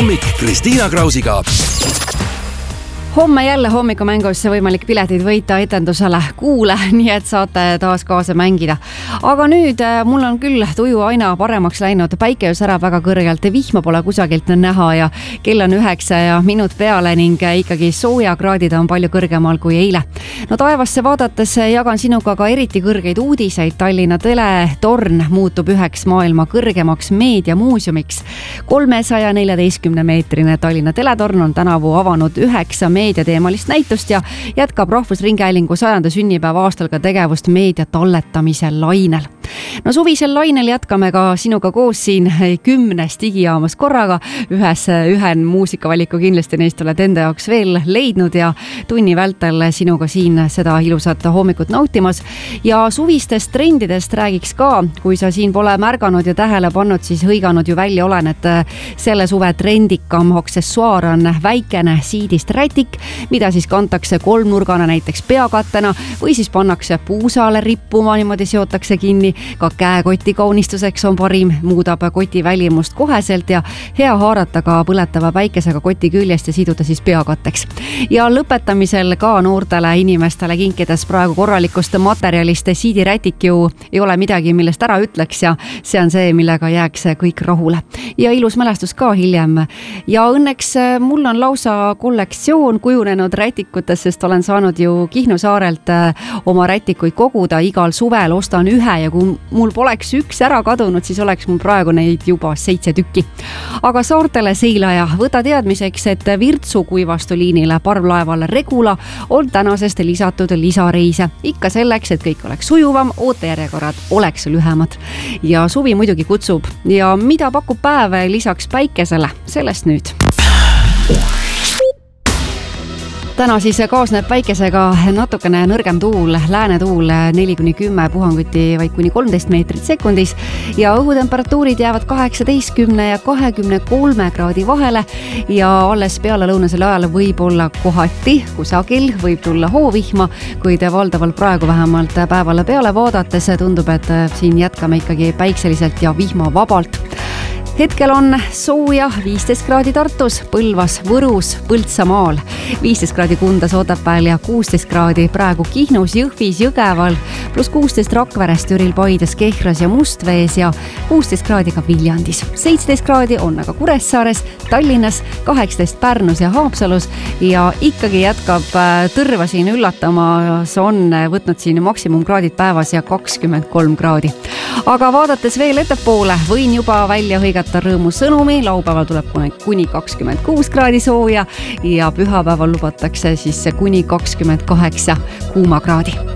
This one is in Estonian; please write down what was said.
hommik Kristiina Krausiga. Homme jälle hommikumängus võimalik piletid võita etendusele Kuule, nii et saate taas kaasa mängida. Aga nüüd mul on küll tuju aina paremaks läinud, päike ju särab väga kõrgelt, vihma pole kusagilt näha ja kell on 9 ja minut peale ning ikkagi soojakraadid on palju kõrgemal kui eile. No taevasse vaadates jagan sinuga ka eriti kõrgeid uudiseid. Tallinna teletorn muutub üheks maailma kõrgemaks meediamuuseumiks. 314-meetrine Tallinna teletorn on tänavu avanud 9 meediateemalist näitust ja jätkab Rahvusringhäälingu 100. sünnipäeva aastal ka tegevust meedia talletamise lainel. No suvisel lainel jätkame ka sinuga koos siin 10 digijaamas korraga. Ühe muusikavaliku kindlasti neist oled enda jaoks veel leidnud ja tunni vältel sinuga siin seda ilusat hommikut nautimas. Ja suvistest trendidest räägiks ka, kui sa siin pole märganud ja tähele pannud, siis hõiganud ju välja olen, et selle suve trendikam aksessuaar on väikene siidist rätik, mida siis kantakse kolmnurgana näiteks peakattena või siis pannakse puusale rippuma, niimoodi seotakse kinni. Ka käekoti kaunistuseks on parim, muudab koti välimust koheselt ja hea haarata ka põletava päikesega koti küljest ja siduda siis peakatteks. Ja lõpetamisel ka noortele inimestele kinkides praegu korralikust materjalist siidirätik ju ei ole midagi, millest ära ütleks ja see on see, millega jääks kõik rahule. Ja ilus mälestus ka hiljem. Ja õnneks mul on lausa kollektsioon kujunenud rätikutes, sest olen saanud ju Kihnu saarelt oma rätikuid koguda. Igal suvel ostan ühe ja kui mul poleks üks ära kadunud, siis oleks mul praegu neid juba 7 tükki. Aga saartele seilaja, võta teadmiseks, et Virtsu kuivastuliinile parvlaevale Regula on tänasest lisatud lisareise. Ikka selleks, et kõik oleks sujuvam, ootejärjekorrad oleks lühemad. Ja suvi muidugi kutsub. Ja mida pakub päev lisaks päikesele? Sellest nüüd. Täna siis kaasneb päikesega natukene nõrgem tuul, läänetuul 4-10 puhanguti vaid kuni 13 meetrit sekundis ja õhutemperatuurid jäävad 18 ja 23 kraadi vahele ja alles peale lõunasel ajal võib olla kohati kusagil võib tulla hoovihma, kuid valdavalt praegu vähemalt päevale peale vaadates tundub, et siin jätkame ikkagi päikseliselt ja vihma vabalt. Hetkel on sooja 15 kraadi Tartus, Põlvas, Võrus, Põltsamaal, 15 kraadi Kundas, Otepääl ja 16 kraadi praegu Kihnus, Jõhvis, Jõgeval, pluss 16 Rakveres, Türil, Paides, Kehras ja Mustvees ja 16 kraadi ka Viljandis. 17 kraadi on aga Kuressaares, Tallinnas, 18 Pärnus ja Haapsalus ja ikkagi jätkab tõrva siin üllatamas, on võtnud siin maksimumkraadid päevas ja 23 kraadi. Aga vaadates veel ettepoole, võin juba välja hõigata rõõmu sõnumi, laupäeval tuleb kuni 26 kraadi sooja ja pühapäeval lubatakse siis kuni 28 kuuma kraadi.